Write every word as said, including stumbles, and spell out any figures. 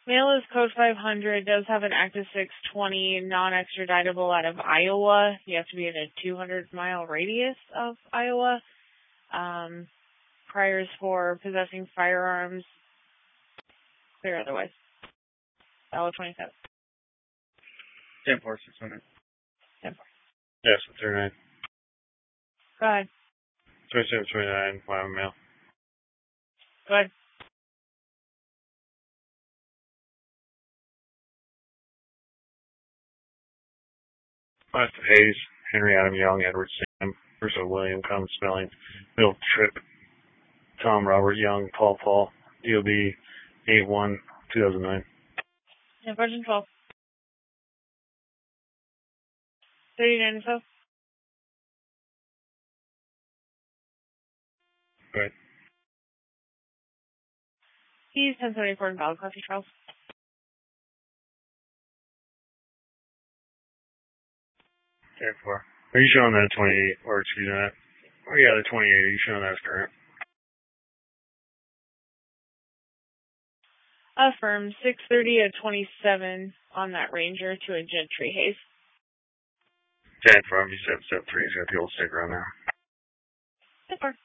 Mail is code five hundred, does have an active six twenty, non-extraditable out of Iowa. You have to be in a two hundred mile radius of Iowa. Um, priors for possessing firearms, clear otherwise. Valid twenty-seven. ten four, six hundred. ten four. Yes, thirty-nine. Go ahead. twenty-seven, twenty-nine, Wyoming mail. Go ahead. Last of Hayes, Henry Adam Young, Edward Sam, Bruce William, Common Spelling, Bill Tripp, Tom Robert Young, Paul Paul, D O B eight one, two thousand nine. Yeah, version twelve. thirty-nine info. Right. He's ten seventy-four in valid coffee trials. ten four. Are you showing that twenty-eight, or excuse me, that? Oh yeah, the twenty-eight, are you showing that as current? Affirm six thirty to twenty-seven on that Ranger to a Gentry Hayes. ten four, you said step three, he's got the old sticker on there. ten four.